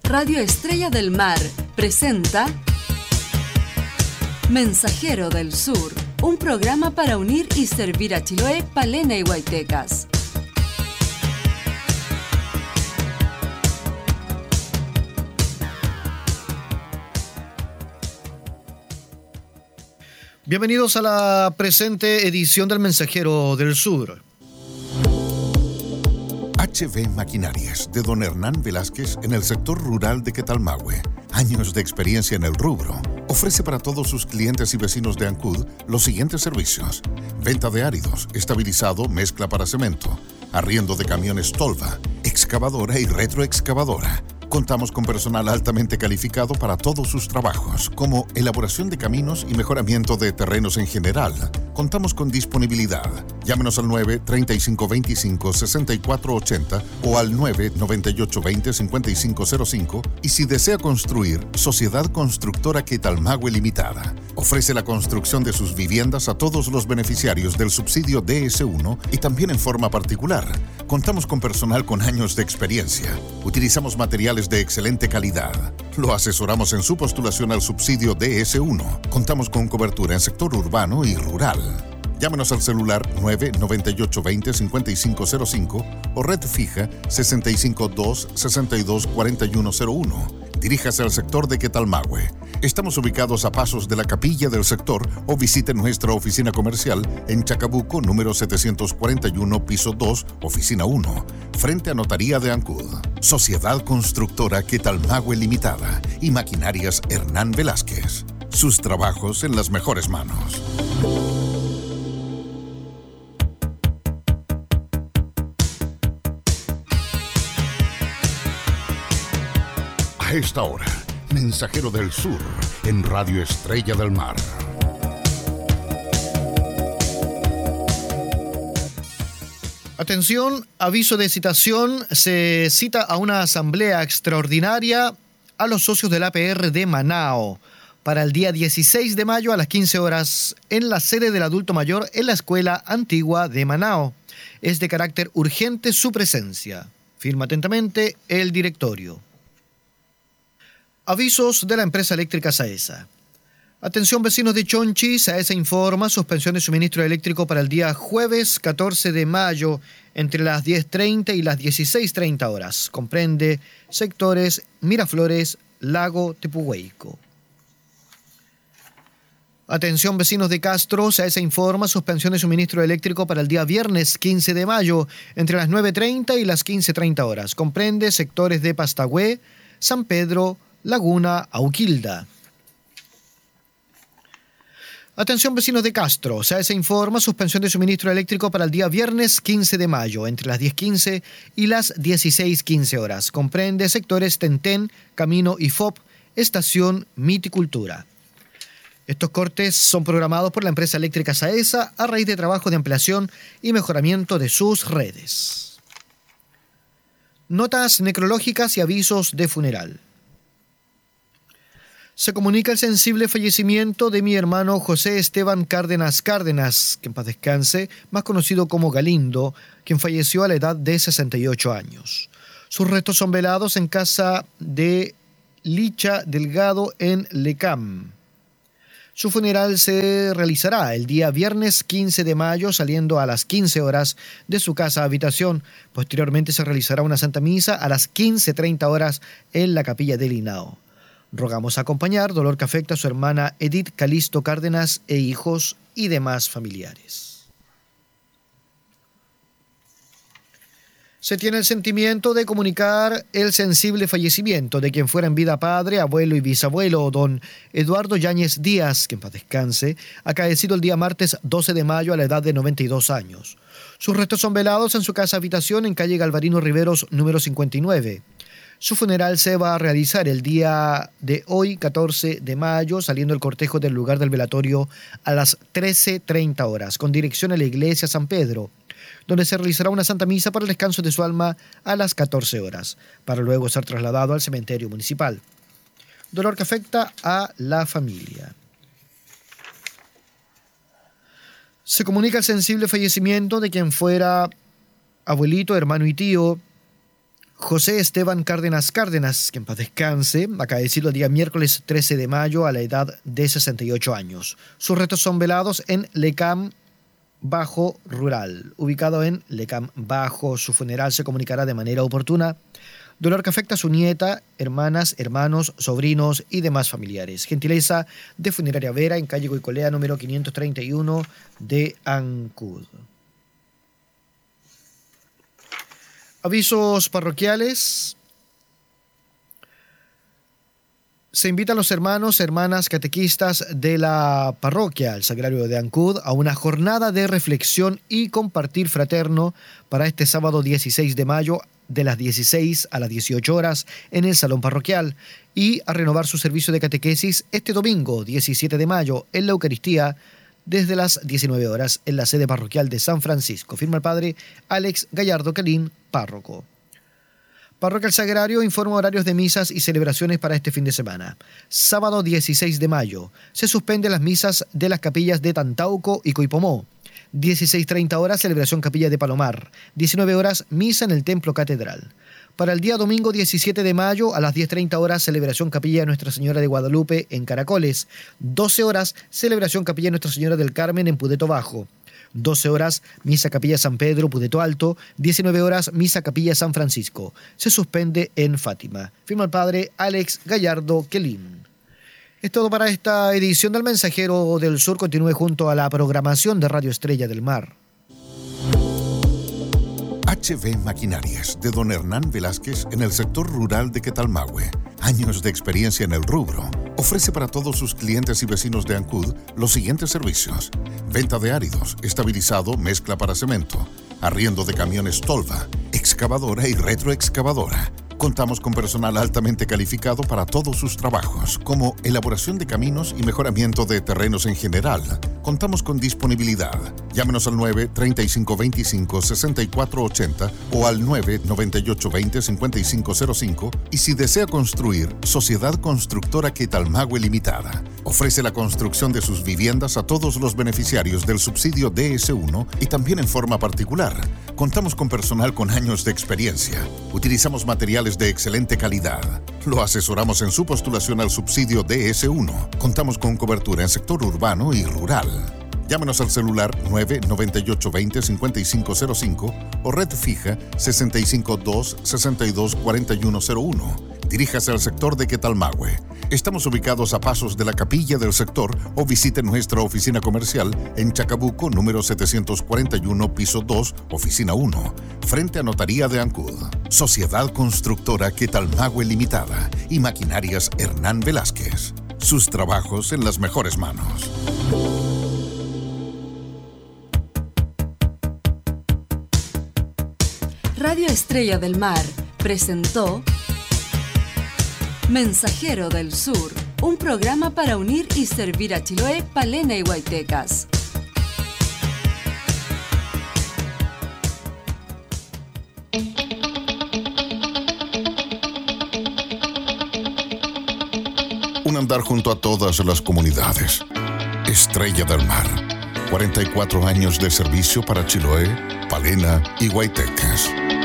Radio Estrella del Mar presenta Mensajero del Sur, un programa para unir y servir a Chiloé, Palena y Huaytecas. Bienvenidos a la presente edición del Mensajero del Sur. HB Maquinarias, de don Hernán Velázquez, en el sector rural de Quetalmahue. Años de experiencia en el rubro. Ofrece para todos sus clientes y vecinos de Ancud los siguientes servicios: venta de áridos, estabilizado, mezcla para cemento, arriendo de camiones tolva, excavadora y retroexcavadora. Contamos con personal altamente calificado para todos sus trabajos, como elaboración de caminos y mejoramiento de terrenos en general. Contamos con disponibilidad. Llámenos al 9-3525-6480 o al 9-9820-5505 y si desea construir, Sociedad Constructora Quetalmahue Limitada. Ofrece la construcción de sus viviendas a todos los beneficiarios del subsidio DS1 y también en forma particular. Contamos con personal con años de experiencia. Utilizamos materiales de excelente calidad. Lo asesoramos en su postulación al subsidio DS1. Contamos con cobertura en sector urbano y rural. Llámenos al celular 9-9820-5505 o red fija 652-624101. Diríjase al sector de Quetalmahue. Estamos ubicados a pasos de la capilla del sector o visite nuestra oficina comercial en Chacabuco, número 741, piso 2, oficina 1, frente a Notaría de Ancud. Sociedad Constructora Quetalmahue Limitada y Maquinarias Hernán Velázquez. Sus trabajos en las mejores manos. A esta hora, Mensajero del Sur, en Radio Estrella del Mar. Atención, aviso de citación. Se cita a una asamblea extraordinaria a los socios del APR de Manao para el día 16 de mayo a las 15 horas en la sede del adulto mayor en la Escuela Antigua de Manao. Es de carácter urgente su presencia. Firma atentamente el directorio. Avisos de la empresa eléctrica Saesa. Atención vecinos de Chonchi, Saesa informa suspensión de suministro eléctrico para el día jueves 14 de mayo entre las 10:30 y las 16:30 horas. Comprende sectores Miraflores, Lago, Tepuhueico. Atención vecinos de Castro, Saesa informa suspensión de suministro eléctrico para el día viernes 15 de mayo entre las 9:30 y las 15:30 horas. Comprende sectores de Pastagüé, San Pedro, Laguna, Auquilda. Atención vecinos de Castro, Saesa informa suspensión de suministro eléctrico para el día viernes 15 de mayo entre las 10:15 y las 16:15 horas. Comprende sectores Tentén, Camino IFOP, Estación Miticultura. Estos cortes son programados por la empresa eléctrica Saesa a raíz de trabajos de ampliación y mejoramiento de sus redes. Notas necrológicas y avisos de funeral. Se comunica el sensible fallecimiento de mi hermano José Esteban Cárdenas Cárdenas, que en paz descanse, más conocido como Galindo, quien falleció a la edad de 68 años. Sus restos son velados en casa de Licha Delgado en Lecam. Su funeral se realizará el día viernes 15 de mayo saliendo a las 15 horas de su casa habitación. Posteriormente se realizará una Santa Misa a las 15:30 horas en la capilla del Inao. Rogamos acompañar dolor que afecta a su hermana Edith Calisto Cárdenas e hijos y demás familiares. Se tiene el sentimiento de comunicar el sensible fallecimiento de quien fuera en vida padre, abuelo y bisabuelo, don Eduardo Yáñez Díaz, que en paz descanse, acaecido el día martes 12 de mayo a la edad de 92 años. Sus restos son velados en su casa habitación en calle Galvarino Riveros, número 59. Su funeral se va a realizar el día de hoy, 14 de mayo, saliendo el cortejo del lugar del velatorio a las 13:30 horas, con dirección a la iglesia San Pedro, donde se realizará una Santa Misa para el descanso de su alma a las 14 horas, para luego ser trasladado al cementerio municipal. Dolor que afecta a la familia. Se comunica el sensible fallecimiento de quien fuera abuelito, hermano y tío José Esteban Cárdenas Cárdenas, que en paz descanse, acaecido el día miércoles 13 de mayo a la edad de 68 años. Sus restos son velados en Lecam Bajo Rural, ubicado en Lecam Bajo. Su funeral se comunicará de manera oportuna. Dolor que afecta a su nieta, hermanas, hermanos, sobrinos y demás familiares. Gentileza de Funeraria Vera en calle Goicolea número 531 de Ancud. Avisos parroquiales. Se invitan los hermanos, hermanas catequistas de la parroquia, el Sagrario de Ancud, a una jornada de reflexión y compartir fraterno para este sábado 16 de mayo de las 16 a las 18 horas en el Salón Parroquial y a renovar su servicio de catequesis este domingo 17 de mayo en la Eucaristía desde las 19 horas en la sede parroquial de San Francisco. Firma el padre Alex Gallardo Calín, párroco. Parroquia El Sagrario informa horarios de misas y celebraciones para este fin de semana. Sábado 16 de mayo se suspenden las misas de las capillas de Tantauco y Coipomó. 16:30 horas celebración capilla de Palomar. 19 horas misa en el Templo Catedral. Para el día domingo 17 de mayo a las 10:30 horas celebración capilla de Nuestra Señora de Guadalupe en Caracoles. 12 horas celebración capilla de Nuestra Señora del Carmen en Pudeto Bajo. 12 horas, misa capilla San Pedro, Pudeto Alto. 19 horas, misa capilla San Francisco. Se suspende en Fátima. Firma el padre Alex Gallardo Quelín. Es todo para esta edición del Mensajero del Sur. Continúe junto a la programación de Radio Estrella del Mar. HB Maquinarias, de don Hernán Velázquez, en el sector rural de Quetalmahue. Años de experiencia en el rubro. Ofrece para todos sus clientes y vecinos de Ancud los siguientes servicios: venta de áridos, estabilizado, mezcla para cemento, arriendo de camiones Tolva, excavadora y retroexcavadora. Contamos con personal altamente calificado para todos sus trabajos, como elaboración de caminos y mejoramiento de terrenos en general. Contamos con disponibilidad. Llámenos al 9-3525-6480 o al 9-9820-5505 y si desea construir, Sociedad Constructora Quetalmahue Limitada. Ofrece la construcción de sus viviendas a todos los beneficiarios del subsidio DS1 y también en forma particular. Contamos con personal con años de experiencia. Utilizamos materiales de excelente calidad. Lo asesoramos en su postulación al subsidio DS1. Contamos con cobertura en sector urbano y rural. Llámenos al celular 99820-5505 o red fija 652-624101. Diríjase al sector de Quetalmahue. Estamos ubicados a pasos de la capilla del sector o visite nuestra oficina comercial en Chacabuco, número 741, piso 2, oficina 1, frente a Notaría de Ancud. Sociedad Constructora Quetalmahue Limitada y Maquinarias Hernán Velázquez. Sus trabajos en las mejores manos. Radio Estrella del Mar presentó Mensajero del Sur, un programa para unir y servir a Chiloé, Palena y Huaytecas. Un andar junto a todas las comunidades. Estrella del Mar. 44 años de servicio para Chiloé, Palena y Huaytecas.